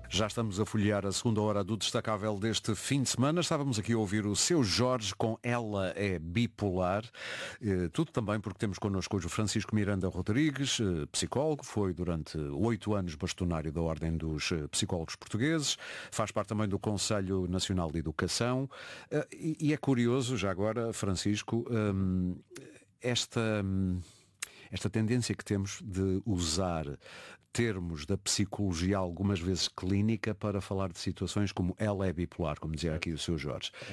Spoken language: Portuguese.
Já estamos a folhear a segunda hora do Destacável deste fim de semana. Estávamos aqui a ouvir o Seu Jorge com Ela é Bipolar. Tudo também porque temos connosco hoje o Francisco Miranda Rodrigues, psicólogo, foi durante 8 anos bastonário da Ordem dos Psicólogos Portugueses, faz parte também do Conselho Nacional de Educação. E é curioso, já agora, Francisco, esta tendência que temos de usar termos da psicologia algumas vezes clínica para falar de situações como ela é bipolar, como dizia aqui o Sr. Jorge.